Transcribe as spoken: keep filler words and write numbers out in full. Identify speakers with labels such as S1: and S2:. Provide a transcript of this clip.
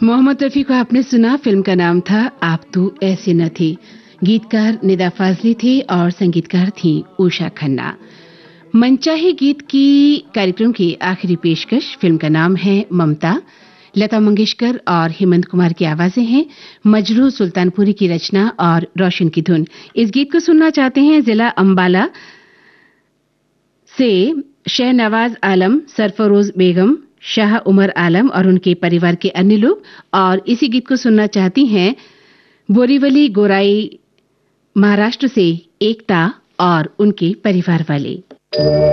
S1: मोहम्मद रफी को आपने सुना। फिल्म का नाम था आप तू ऐसे न थी। गीतकार निदा फाजली थे और संगीतकार थी उषा खन्ना। मनचाहे गीत की कार्यक्रम की आखिरी पेशकश। फिल्म का नाम है ममता। लता मंगेशकर और हेमंत कुमार की आवाजें हैं। मजरू सुल्तानपुरी की रचना और रोशन की धुन। इस गीत को सुनना चाहते हैं जिला अंबाला से शहनवाज आलम, सरफरोज बेगम, शाह उमर आलम और उनके परिवार के अन्य लोग। और इसी गीत को सुनना चाहती हैं बोरीवली गोराई महाराष्ट्र से एकता और उनके परिवार वाले।